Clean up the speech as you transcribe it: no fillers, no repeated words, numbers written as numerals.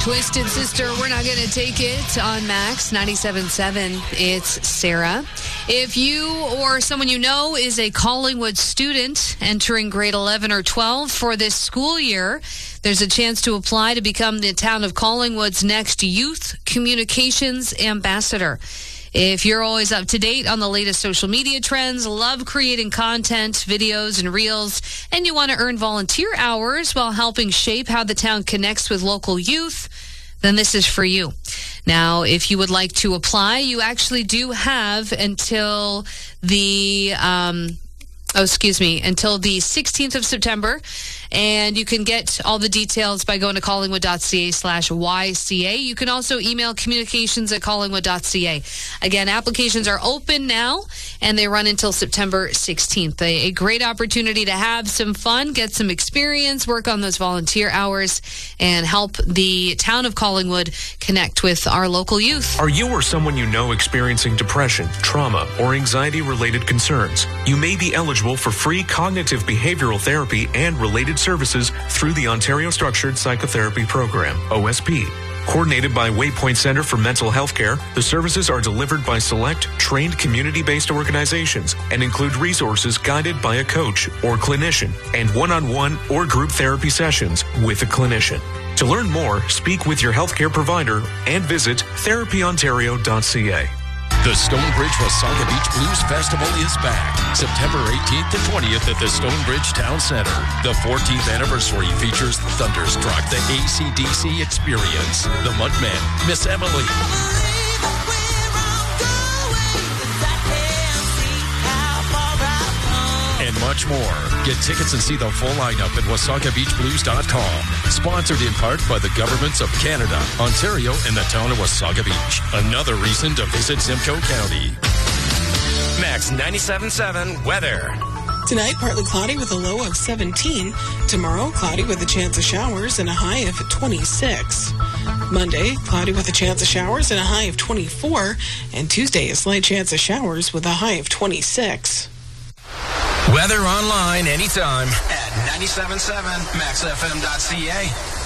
Twisted Sister, We're Not Gonna Take It on Max 97.7. It's Sarah. If you or someone you know is a Collingwood student entering grade 11 or 12 for this school year, there's a chance to apply to become the town of Collingwood's next Youth Communications Ambassador. If you're always up to date on the latest social media trends, love creating content, videos, and reels, and you want to earn volunteer hours while helping shape how the town connects with local youth, then this is for you. Now, if you would like to apply, you actually do have until the until the 16th of September. And you can get all the details by going to collingwood.ca/YCA. You can also email communications@collingwood.ca. Again, applications are open now, and they run until September 16th. A great opportunity to have some fun, get some experience, work on those volunteer hours, and help the town of Collingwood connect with our local youth. Are you or someone you know experiencing depression, trauma, or anxiety-related concerns? You may be eligible for free cognitive behavioral therapy and related services through the Ontario Structured Psychotherapy Program, OSP. Coordinated by Waypoint Centre for Mental Health Care, the services are delivered by select, trained community-based organizations and include resources guided by a coach or clinician and one-on-one or group therapy sessions with a clinician. To learn more, speak with your healthcare provider and visit therapyontario.ca. The Stonebridge Wasaga Beach Blues Festival is back. September 18th to 20th at the Stonebridge Town Center. The 14th anniversary features Thunderstruck, the AC/DC Experience, the Mudmen, Miss Emily, and much more. Get tickets and see the full lineup at WasagaBeachBlues.com. Sponsored in part by the governments of Canada, Ontario, and the town of Wasaga Beach. Another reason to visit Simcoe County. Max 97.7 weather. Tonight, partly cloudy with a low of 17. Tomorrow, cloudy with a chance of showers and a high of 26. Monday, cloudy with a chance of showers and a high of 24. And Tuesday, a slight chance of showers with a high of 26. Weather online anytime at 97.7 maxfm.ca.